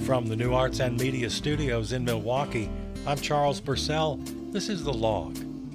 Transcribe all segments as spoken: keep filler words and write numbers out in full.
From the New Arts and Media Studios in Milwaukee, I'm Charles Purcell. This is The Log.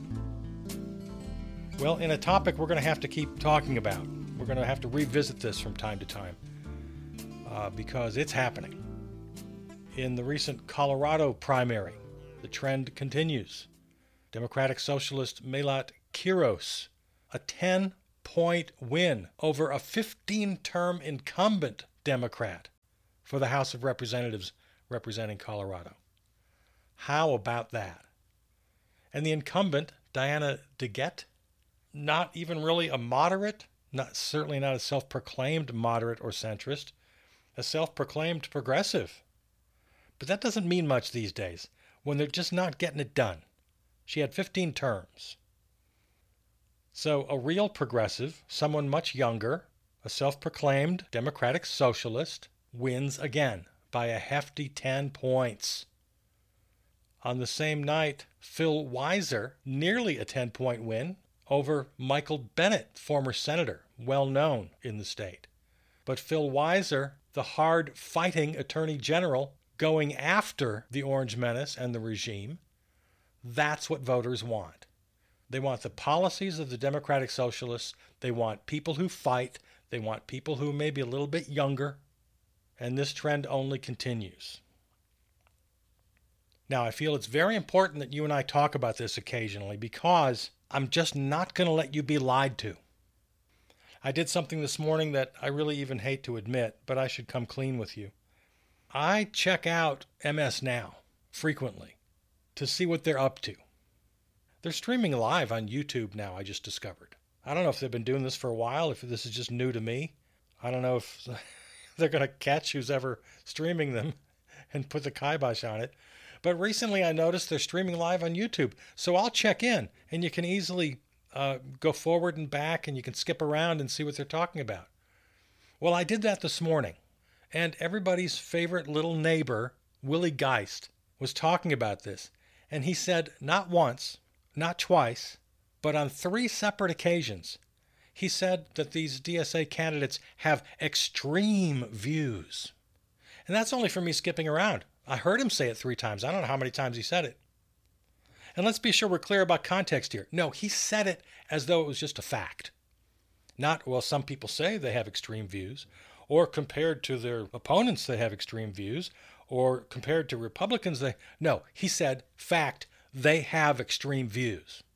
Well, in a topic we're going to have to keep talking about. We're going to have to revisit this from time to time uh, because it's happening. In the recent Colorado primary, the trend continues. Democratic Socialist Melat Quiros, a ten-point win over a fifteen-term incumbent Democrat for the House of Representatives representing Colorado. How about that? And the incumbent, Diana DeGette, not even really a moderate, not certainly not a self-proclaimed moderate or centrist, a self-proclaimed progressive. But that doesn't mean much these days when they're just not getting it done. She had fifteen terms. So a real progressive, someone much younger, a self-proclaimed Democratic Socialist, wins again by a hefty ten points. On the same night, Phil Weiser, nearly a ten-point win over Michael Bennet, former senator, well known in the state. But Phil Weiser, the hard-fighting attorney general, going after the Orange Menace and the regime, that's what voters want. They want the policies of the Democratic Socialists. They want people who fight. They want people who may be a little bit younger. And this trend only continues. Now, I feel it's very important that you and I talk about this occasionally because I'm just not going to let you be lied to. I did something this morning that I really even hate to admit, but I should come clean with you. I check out M S Now frequently to see what they're up to. They're streaming live on YouTube now, I just discovered. I don't know if they've been doing this for a while, if this is just new to me. I don't know if they're going to catch who's ever streaming them and put the kibosh on it. But recently I noticed they're streaming live on YouTube. So I'll check in, and you can easily uh, go forward and back, and you can skip around and see what they're talking about. Well, I did that this morning, and everybody's favorite little neighbor, Willie Geist, was talking about this. And he said not once, not twice, but on three separate occasions, he said that these D S A candidates have extreme views. And that's only from me skipping around. I heard him say it three times. I don't know how many times he said it. And let's be sure we're clear about context here. No, he said it as though it was just a fact. Not, well, some people say they have extreme views, or compared to their opponents they have extreme views, or compared to Republicans they... No, he said, fact, they have extreme views.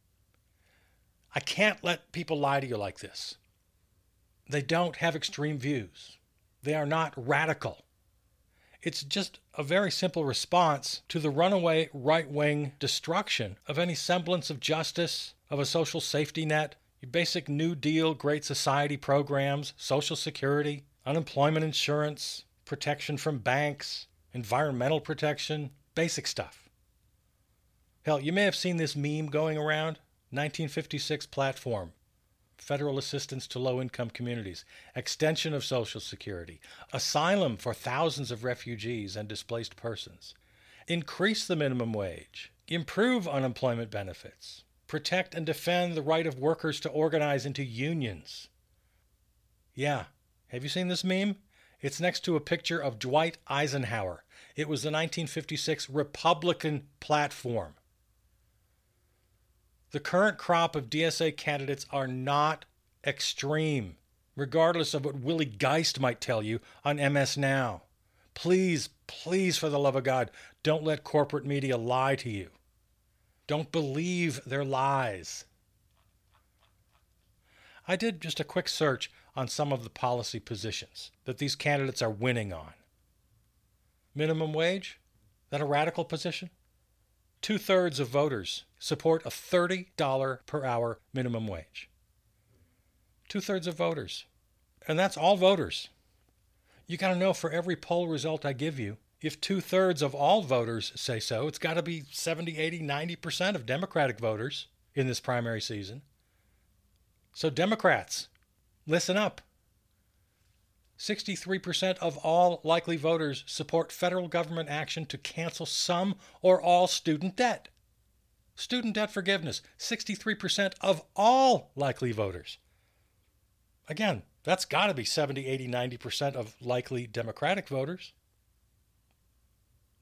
I can't let people lie to you like this. They don't have extreme views. They are not radical. It's just a very simple response to the runaway right-wing destruction of any semblance of justice, of a social safety net, your basic New Deal, Great Society programs, Social Security, unemployment insurance, protection from banks, environmental protection, basic stuff. Hell, you may have seen this meme going around. nineteen fifty-six platform, federal assistance to low-income communities, extension of Social Security, asylum for thousands of refugees and displaced persons, increase the minimum wage, improve unemployment benefits, protect and defend the right of workers to organize into unions. Yeah, have you seen this meme? It's next to a picture of Dwight Eisenhower. It was the nineteen fifty-six Republican platform. The current crop of D S A candidates are not extreme, regardless of what Willie Geist might tell you on M S Now. Please, please, for the love of God, don't let corporate media lie to you. Don't believe their lies. I did just a quick search on some of the policy positions that these candidates are winning on. Minimum wage? That a radical position? Two-thirds of voters support a thirty dollars per hour minimum wage. Two-thirds of voters. And that's all voters. You got to know for every poll result I give you, if two-thirds of all voters say so, it's got to be seventy, eighty, ninety percent of Democratic voters in this primary season. So Democrats, listen up. sixty-three percent of all likely voters support federal government action to cancel some or all student debt. Student debt forgiveness, sixty-three percent of all likely voters. Again, that's got to be seventy, eighty, ninety percent of likely Democratic voters.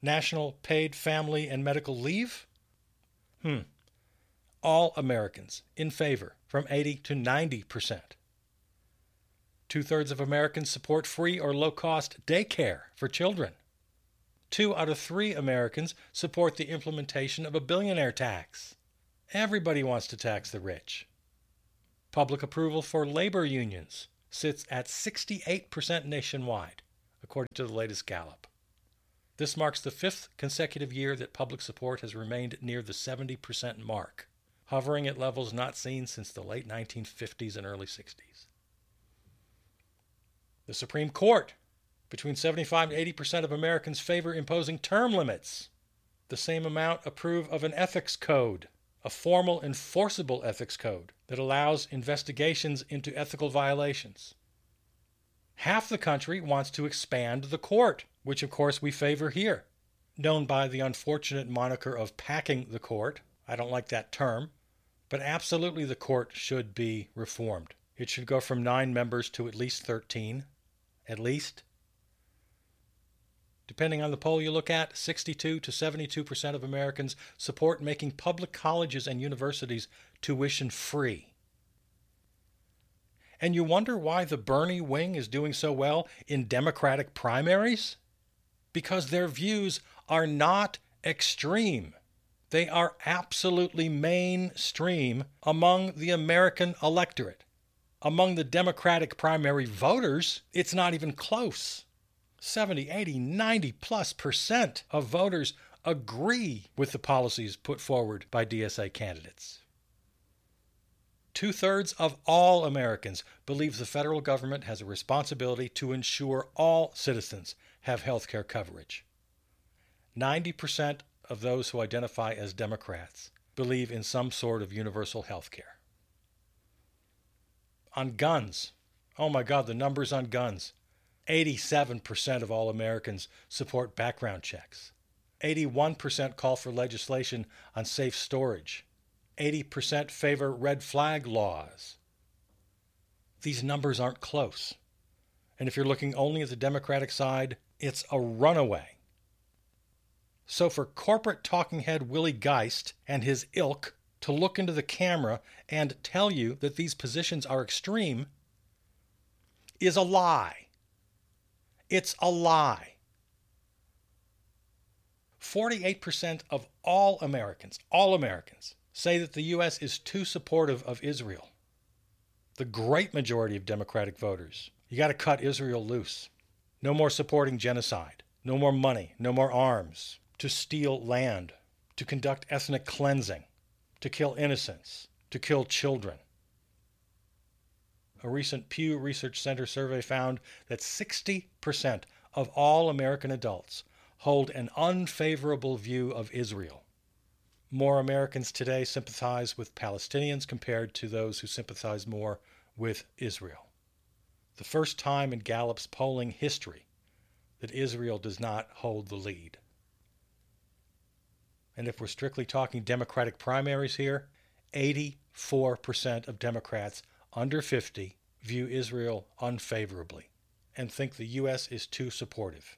National paid family and medical leave? Hmm. All Americans in favor, from eighty to ninety percent. Two-thirds of Americans support free or low-cost daycare for children. Two out of three Americans support the implementation of a billionaire tax. Everybody wants to tax the rich. Public approval for labor unions sits at sixty-eight percent nationwide, according to the latest Gallup. This marks the fifth consecutive year that public support has remained near the seventy percent mark, hovering at levels not seen since the late nineteen fifties and early sixties. The Supreme Court. Between seventy-five and eighty percent of Americans favor imposing term limits. The same amount approve of an ethics code, a formal enforceable ethics code that allows investigations into ethical violations. Half the country wants to expand the court, which of course we favor here, known by the unfortunate moniker of packing the court. I don't like that term, but absolutely the court should be reformed. It should go from nine members to at least thirteen, at least. Depending on the poll you look at, sixty-two to seventy-two percent of Americans support making public colleges and universities tuition free. And you wonder why the Bernie wing is doing so well in Democratic primaries? Because their views are not extreme. They are absolutely mainstream among the American electorate. Among the Democratic primary voters, it's not even close. seventy, eighty, ninety plus percent of voters agree with the policies put forward by D S A candidates. Two-thirds of all Americans believe the federal government has a responsibility to ensure all citizens have health care coverage. ninety percent of those who identify as Democrats believe in some sort of universal health care. On guns, oh my God, the numbers on guns. eighty-seven percent of all Americans support background checks. eighty-one percent call for legislation on safe storage. eighty percent favor red flag laws. These numbers aren't close. And if you're looking only at the Democratic side, it's a runaway. So for corporate talking head Willie Geist and his ilk to look into the camera and tell you that these positions are extreme is a lie. It's a lie. forty-eight percent of all Americans, all Americans, say that the U S is too supportive of Israel. The great majority of Democratic voters, you got to cut Israel loose. No more supporting genocide. No more money. No more arms. To steal land. To conduct ethnic cleansing. To kill innocents. To kill children. A recent Pew Research Center survey found that sixty percent of all American adults hold an unfavorable view of Israel. More Americans today sympathize with Palestinians compared to those who sympathize more with Israel. The first time in Gallup's polling history that Israel does not hold the lead. And if we're strictly talking Democratic primaries here, eighty-four percent of Democrats under fifty view Israel unfavorably and think the U S is too supportive.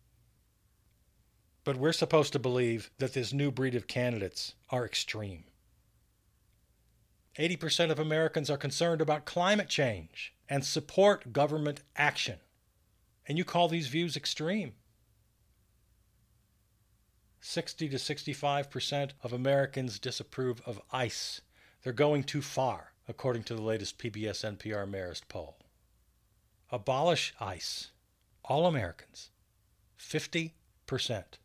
But we're supposed to believe that this new breed of candidates are extreme. eighty percent of Americans are concerned about climate change and support government action. And you call these views extreme. sixty to sixty-five percent of Americans disapprove of ICE. They're going too far, according to the latest P B S N P R Marist poll. Abolish ICE. All Americans. fifty percent.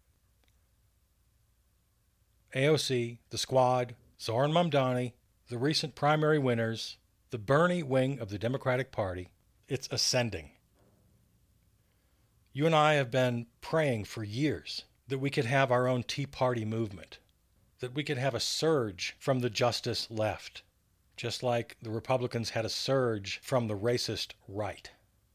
A O C, the Squad, Zoran Mamdani, the recent primary winners, the Bernie wing of the Democratic Party, it's ascending. You and I have been praying for years that we could have our own Tea Party movement, that we could have a surge from the justice left, just like the Republicans had a surge from the racist right.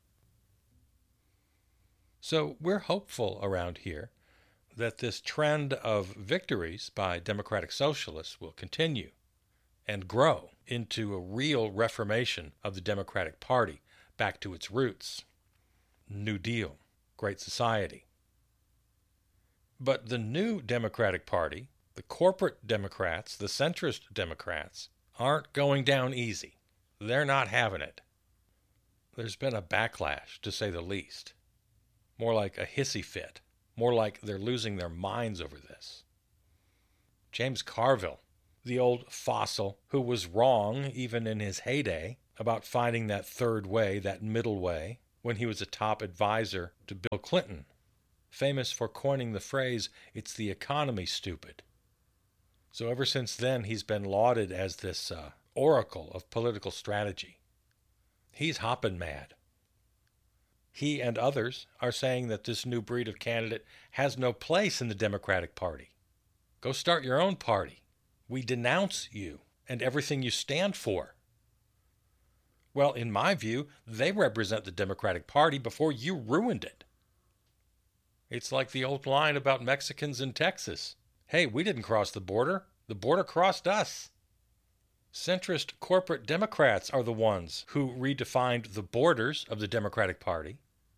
So we're hopeful around here that this trend of victories by Democratic Socialists will continue and grow into a real reformation of the Democratic Party back to its roots. New Deal, Great Society. But the new Democratic Party, the corporate Democrats, the centrist Democrats, aren't going down easy. They're not having it. There's been a backlash, to say the least. More like a hissy fit. More like they're losing their minds over this. James Carville, the old fossil who was wrong even in his heyday about finding that third way, that middle way, when he was a top advisor to Bill Clinton, famous for coining the phrase, "It's the economy, stupid." So ever since then, he's been lauded as this uh, oracle of political strategy. He's hopping mad. He and others are saying that this new breed of candidate has no place in the Democratic Party. Go start your own party. We denounce you and everything you stand for. Well, in my view, they represent the Democratic Party before you ruined it. It's like the old line about Mexicans in Texas. Hey, we didn't cross the border. The border crossed us. Centrist corporate Democrats are the ones who redefined the borders of the Democratic Party.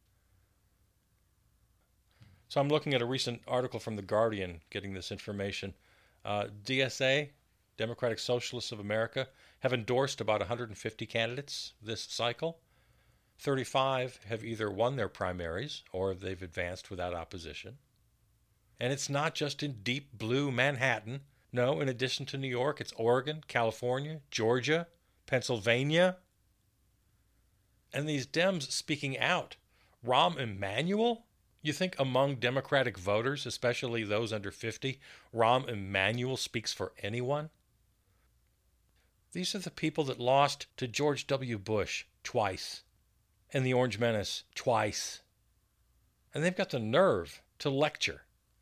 So I'm looking at a recent article from The Guardian getting this information. Uh, D S A, Democratic Socialists of America, have endorsed about one hundred fifty candidates this cycle. thirty-five have either won their primaries or they've advanced without opposition. And it's not just in deep blue Manhattan. No, in addition to New York, it's Oregon, California, Georgia, Pennsylvania. And these Dems speaking out. Rahm Emanuel? You think among Democratic voters, especially those under fifty, Rahm Emanuel speaks for anyone? These are the people that lost to George W. Bush twice, and the Orange Menace twice. And they've got the nerve to lecture.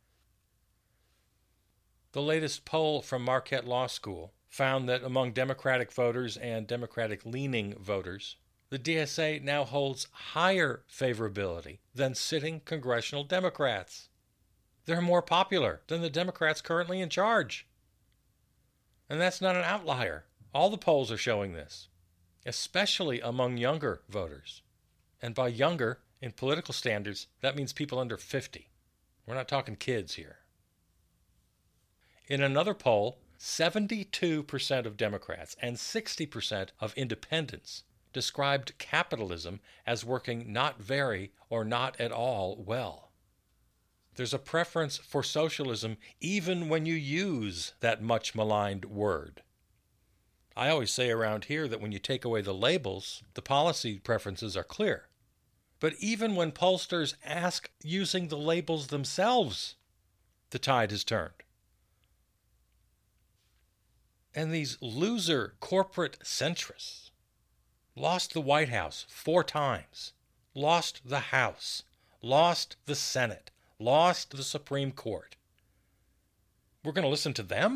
The latest poll from Marquette Law School found that among Democratic voters and Democratic-leaning voters, the D S A now holds higher favorability than sitting congressional Democrats. They're more popular than the Democrats currently in charge. And that's not an outlier. All the polls are showing this, especially among younger voters. And by younger, in political standards, that means people under fifty. We're not talking kids here. In another poll, seventy-two percent of Democrats and sixty percent of independents described capitalism as working not very or not at all well. There's a preference for socialism even when you use that much maligned word. I always say around here that when you take away the labels, the policy preferences are clear. But even when pollsters ask using the labels themselves, the tide has turned. And these loser corporate centrists lost the White House four times, lost the House, lost the Senate, lost the Supreme Court. We're going to listen to them?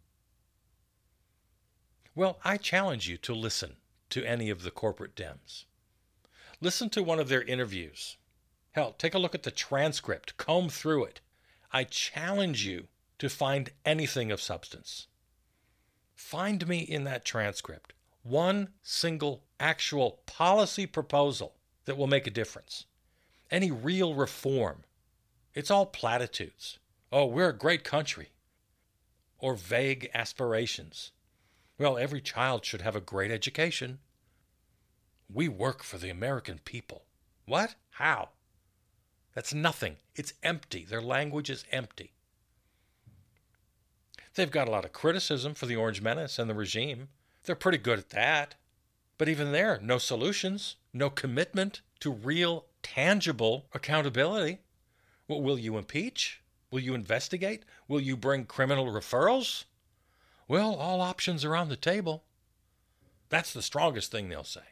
Well, I challenge you to listen to any of the corporate Dems. Listen to one of their interviews. Hell, take a look at the transcript, comb through it. I challenge you to find anything of substance. Find me in that transcript one single actual policy proposal that will make a difference. Any real reform. It's all platitudes. Oh, we're a great country. Or vague aspirations. Well, every child should have a great education. We work for the American people. What? How? That's nothing. It's empty. Their language is empty. They've got a lot of criticism for the Orange Menace and the regime. They're pretty good at that. But even there, no solutions, no commitment to real, tangible accountability. Well, will you impeach? Will you investigate? Will you bring criminal referrals? Well, all options are on the table. That's the strongest thing they'll say.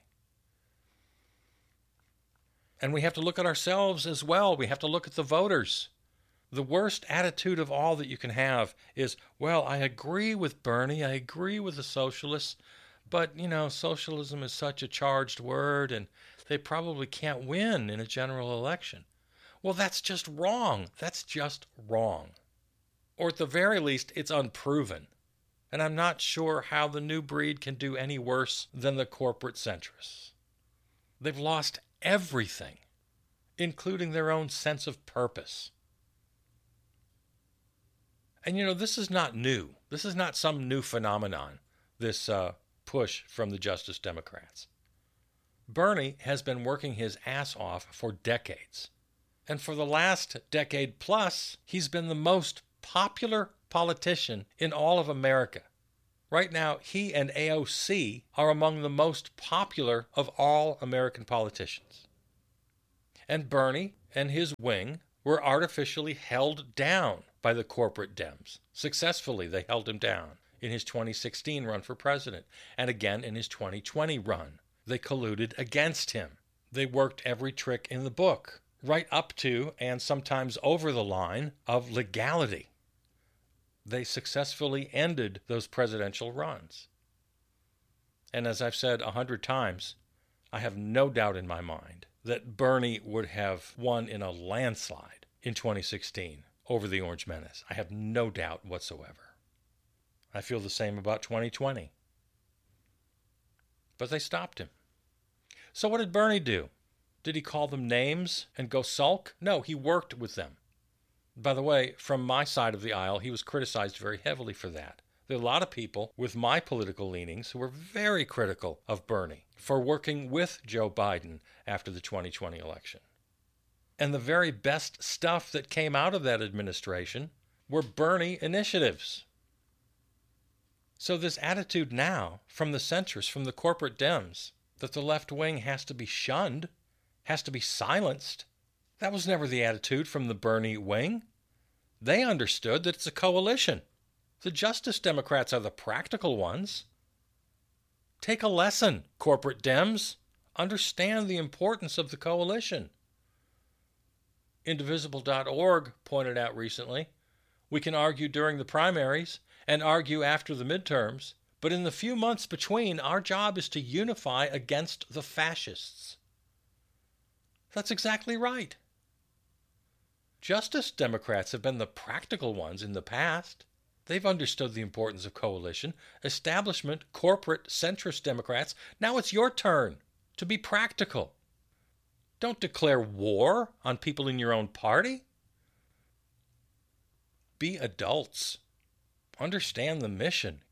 And we have to look at ourselves as well. We have to look at the voters. The worst attitude of all that you can have is, well, I agree with Bernie, I agree with the socialists, but, you know, socialism is such a charged word and they probably can't win in a general election. Well, that's just wrong. That's just wrong. Or at the very least, it's unproven. And I'm not sure how the new breed can do any worse than the corporate centrists. They've lost everything, including their own sense of purpose. And you know, this is not new. This is not some new phenomenon, this uh, push from the Justice Democrats. Bernie has been working his ass off for decades. And for the last decade plus, he's been the most popular politician in all of America. Right now, he and A O C are among the most popular of all American politicians. And Bernie and his wing were artificially held down by the corporate Dems. Successfully, they held him down in his twenty sixteen run for president, and again in his twenty twenty run. They colluded against him. They worked every trick in the book, right up to and sometimes over the line of legality. They successfully ended those presidential runs. And as I've said a hundred times, I have no doubt in my mind that Bernie would have won in a landslide in twenty sixteen over the Orange Menace. I have no doubt whatsoever. I feel the same about twenty twenty. But they stopped him. So what did Bernie do? Did he call them names and go sulk? No, he worked with them. By the way, from my side of the aisle, he was criticized very heavily for that. There are a lot of people with my political leanings who were very critical of Bernie for working with Joe Biden after the twenty twenty election. And the very best stuff that came out of that administration were Bernie initiatives. So this attitude now from the centrists, from the corporate Dems, that the left wing has to be shunned, has to be silenced, that was never the attitude from the Bernie wing. They understood that it's a coalition. The Justice Democrats are the practical ones. Take a lesson, corporate Dems. Understand the importance of the coalition. Indivisible dot org pointed out recently, we can argue during the primaries and argue after the midterms, but in the few months between, our job is to unify against the fascists. That's exactly right. Justice Democrats have been the practical ones in the past. They've understood the importance of coalition. Establishment, corporate, centrist Democrats, now it's your turn to be practical. Don't declare war on people in your own party. Be adults. Understand the mission.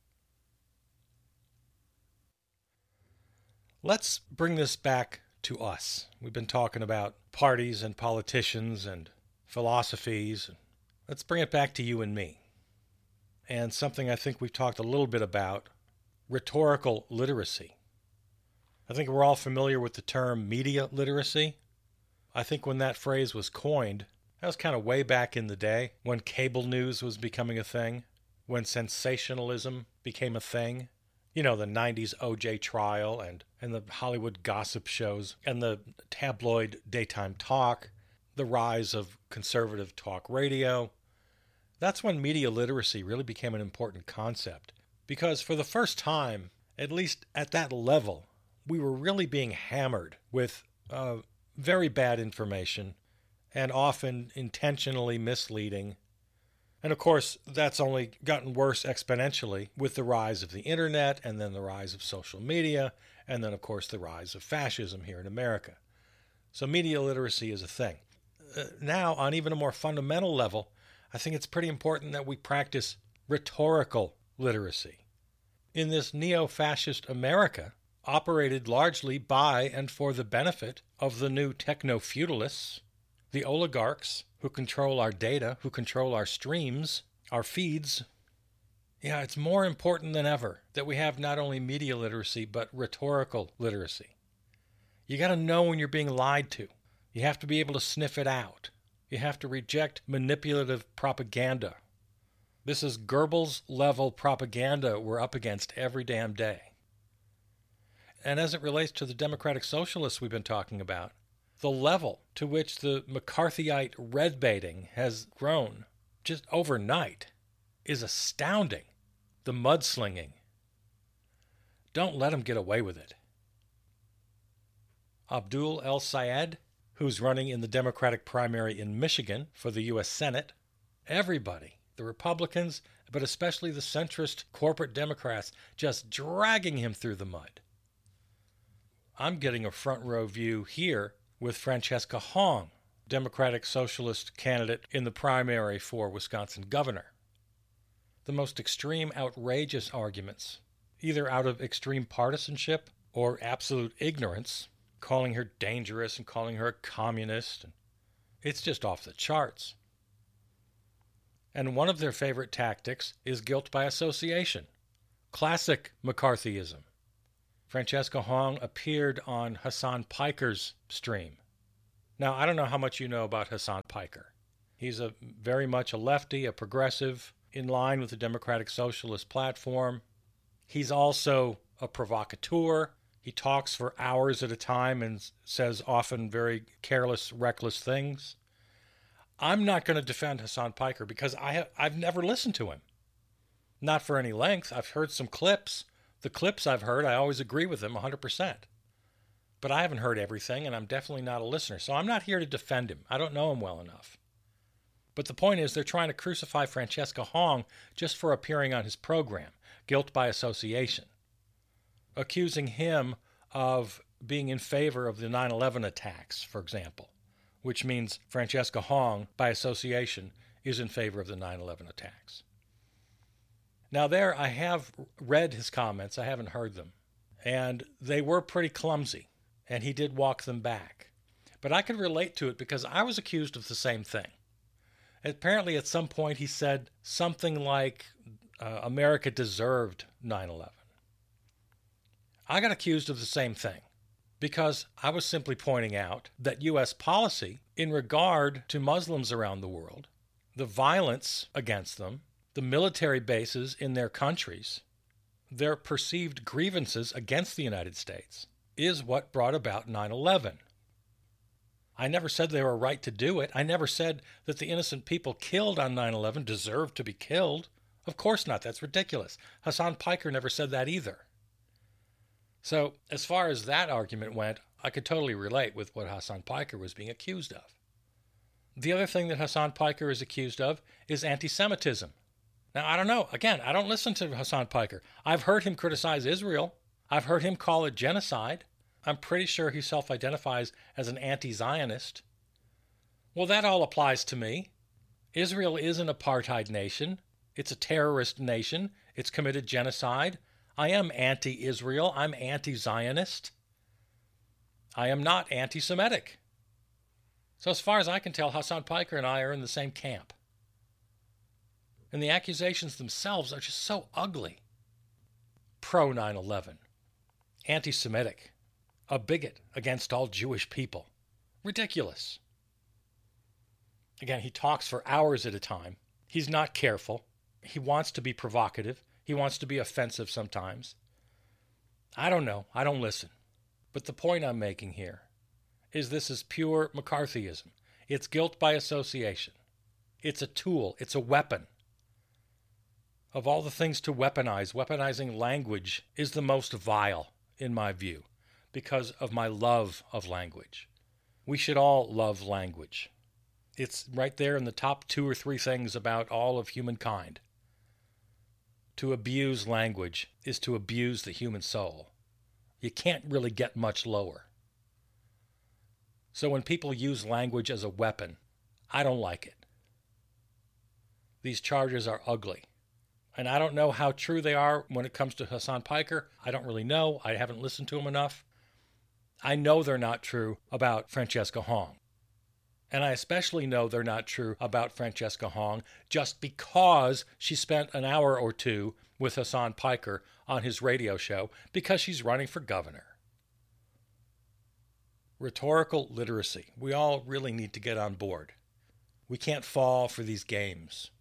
Let's bring this back to us. We've been talking about parties and politicians and philosophies. Let's bring it back to you and me. And something I think we've talked a little bit about, rhetorical literacy. I think we're all familiar with the term media literacy. I think when that phrase was coined, that was kind of way back in the day, when cable news was becoming a thing, when sensationalism became a thing. You know, the nineties O J trial and, and the Hollywood gossip shows and the tabloid daytime talk, the rise of conservative talk radio. That's when media literacy really became an important concept. Because for the first time, at least at that level, we were really being hammered with uh, very bad information and often intentionally misleading. And of course, that's only gotten worse exponentially with the rise of the internet and then the rise of social media and then, of course, the rise of fascism here in America. So media literacy is a thing. Uh, now, on even a more fundamental level, I think it's pretty important that we practice rhetorical literacy. In this neo-fascist America, operated largely by and for the benefit of the new techno-feudalists, the oligarchs who control our data, who control our streams, our feeds. Yeah, it's more important than ever that we have not only media literacy, but rhetorical literacy. You got to know when you're being lied to. You have to be able to sniff it out. You have to reject manipulative propaganda. This is Goebbels-level propaganda we're up against every damn day. And as it relates to the democratic socialists we've been talking about, the level to which the McCarthyite red baiting has grown just overnight is astounding. The mudslinging. Don't let them get away with it. Abdul El-Sayed, who's running in the Democratic primary in Michigan for the U S Senate, everybody, the Republicans, but especially the centrist corporate Democrats, just dragging him through the mud. I'm getting a front row view here with Francesca Hong, Democratic Socialist candidate in the primary for Wisconsin governor. the most extreme, outrageous arguments, either out of extreme partisanship or absolute ignorance, calling her dangerous and calling her a communist. It's just off the charts. And one of their favorite tactics is guilt by association. Classic McCarthyism. Francesca Hong appeared on Hasan Piker's stream. Now, I don't know how much you know about Hasan Piker. He's a very much a lefty, a progressive, in line with the Democratic Socialist platform. He's also a provocateur. He talks for hours at a time and says often very careless, reckless things. I'm not going to defend Hasan Piker because I have, I've never listened to him. Not for any length. I've heard some clips. The clips I've heard, I always agree with him one hundred percent. But I haven't heard everything, and I'm definitely not a listener. So I'm not here to defend him. I don't know him well enough. But the point is, they're trying to crucify Francesca Hong just for appearing on his program, guilt by association, accusing him of being in favor of the nine eleven attacks, for example, which means Francesca Hong, by association, is in favor of the nine eleven attacks. Now there, I have read his comments. I haven't heard them. And they were pretty clumsy, and he did walk them back. But I could relate to it because I was accused of the same thing. Apparently, at some point, he said something like, uh, America deserved nine eleven. I got accused of the same thing because I was simply pointing out that U S policy in regard to Muslims around the world, the violence against them, the military bases in their countries, their perceived grievances against the United States, is what brought about nine eleven. I never said they were right to do it. I never said that the innocent people killed on nine eleven deserved to be killed. Of course not. That's ridiculous. Hasan Piker never said that either. So, as far as that argument went, I could totally relate with what Hasan Piker was being accused of. The other thing that Hasan Piker is accused of is anti-Semitism. Now, I don't know. Again, I don't listen to Hasan Piker. I've heard him criticize Israel. I've heard him call it genocide. I'm pretty sure he self-identifies as an anti-Zionist. Well, that all applies to me. Israel is an apartheid nation. It's a terrorist nation. It's committed genocide. I am anti-Israel. I'm anti-Zionist. I am not anti-Semitic. So as far as I can tell, Hasan Piker and I are in the same camp. And the accusations themselves are just so ugly. Pro nine eleven. Anti-Semitic. A bigot against all Jewish people. Ridiculous. Again, he talks for hours at a time. He's not careful. He wants to be provocative. He wants to be offensive sometimes. I don't know. I don't listen. But the point I'm making here is this is pure McCarthyism. It's guilt by association. It's a tool. It's a weapon. Of all the things to weaponize, weaponizing language is the most vile, in my view, because of my love of language. We should all love language. It's right there in the top two or three things about all of humankind. To abuse language is to abuse the human soul. You can't really get much lower. So when people use language as a weapon, I don't like it. These charges are ugly. And I don't know how true they are when it comes to Hasan Piker. I don't really know. I haven't listened to him enough. I know they're not true about Francesca Hong. And I especially know they're not true about Francesca Hong just because she spent an hour or two with Hasan Piker on his radio show because she's running for governor. Rhetorical literacy. We all really need to get on board. We can't fall for these games.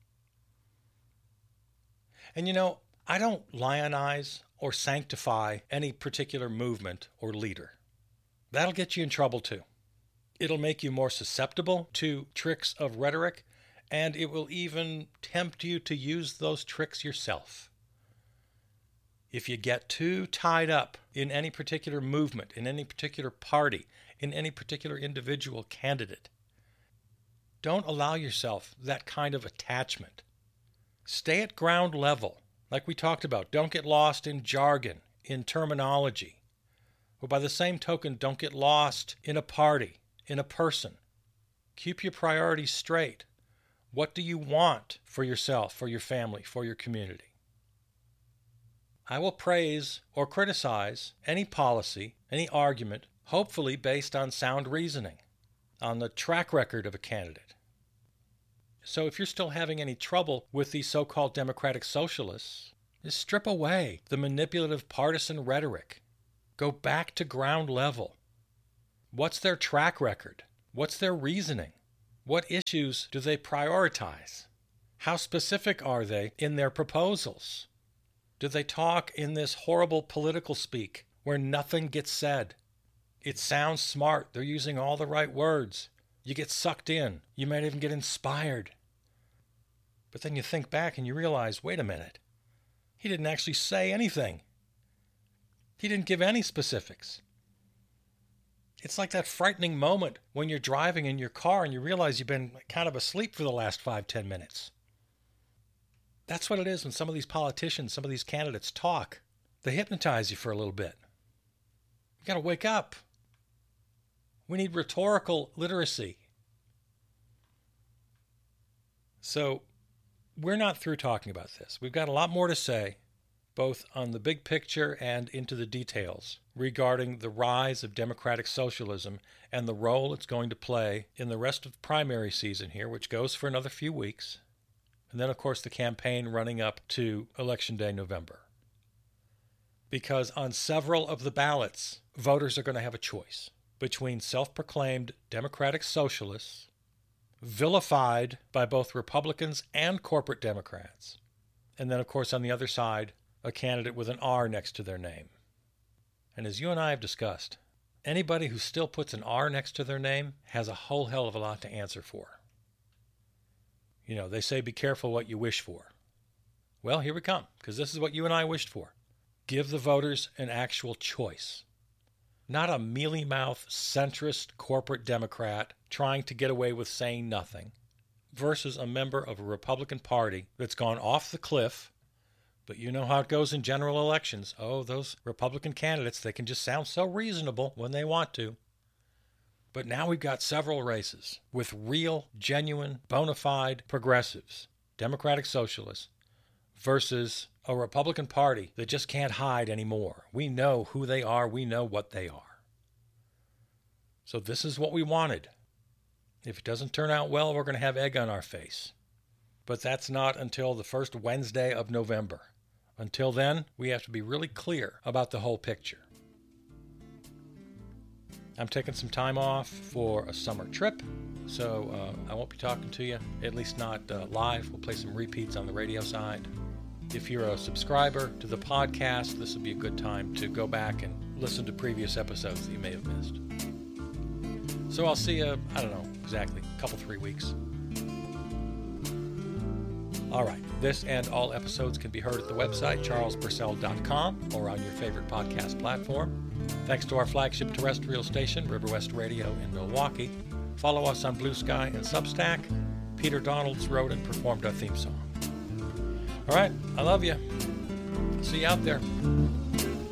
And you know, I don't lionize or sanctify any particular movement or leader. That'll get you in trouble too. It'll make you more susceptible to tricks of rhetoric, and it will even tempt you to use those tricks yourself. If you get too tied up in any particular movement, in any particular party, in any particular individual candidate, don't allow yourself that kind of attachment. Stay at ground level, like we talked about. Don't get lost in jargon, in terminology. Or by the same token, don't get lost in a party, in a person. Keep your priorities straight. What do you want for yourself, for your family, for your community? I will praise or criticize any policy, any argument, hopefully based on sound reasoning, on the track record of a candidate. So if you're still having any trouble with these so-called democratic socialists, just strip away the manipulative partisan rhetoric. Go back to ground level. What's their track record? What's their reasoning? What issues do they prioritize? How specific are they in their proposals? Do they talk in this horrible political speak where nothing gets said? It sounds smart. They're using all the right words. You get sucked in. You might even get inspired. But then you think back and you realize, wait a minute. He didn't actually say anything. He didn't give any specifics. It's like that frightening moment when you're driving in your car and you realize you've been kind of asleep for the last five, ten minutes. That's what it is when some of these politicians, some of these candidates talk. They hypnotize you for a little bit. You got to wake up. We need rhetorical literacy. So we're not through talking about this. We've got a lot more to say, both on the big picture and into the details regarding the rise of democratic socialism and the role it's going to play in the rest of the primary season here, which goes for another few weeks. And then, of course, the campaign running up to Election Day, November. Because on several of the ballots, voters are going to have a choice between self-proclaimed democratic socialists, vilified by both Republicans and corporate Democrats, and then, of course, on the other side, a candidate with an R next to their name. And as you and I have discussed, anybody who still puts an R next to their name has a whole hell of a lot to answer for. You know, they say be careful what you wish for. Well, here we come, because this is what you and I wished for. Give the voters an actual choice. Not a mealy-mouthed, centrist corporate Democrat trying to get away with saying nothing, versus a member of a Republican Party that's gone off the cliff. But you know how it goes in general elections. Oh, those Republican candidates, they can just sound so reasonable when they want to. But now we've got several races with real, genuine, bona fide progressives, democratic socialists, versus a Republican Party that just can't hide anymore. We know who they are. We know what they are. So this is what we wanted. If it doesn't turn out well, we're going to have egg on our face. But that's not until the first Wednesday of November. Until then, we have to be really clear about the whole picture. I'm taking some time off for a summer trip, so uh, I won't be talking to you, at least not uh, live. We'll play some repeats on the radio side. If you're a subscriber to the podcast, this would be a good time to go back and listen to previous episodes that you may have missed. So I'll see you, I don't know, exactly, a couple, three weeks. All right, this and all episodes can be heard at the website, charles purcell dot com, or on your favorite podcast platform. Thanks to our flagship terrestrial station, River West Radio in Milwaukee. Follow us on Blue Sky and Substack. Peter Donalds wrote and performed our theme song. All right, I love you. See you out there.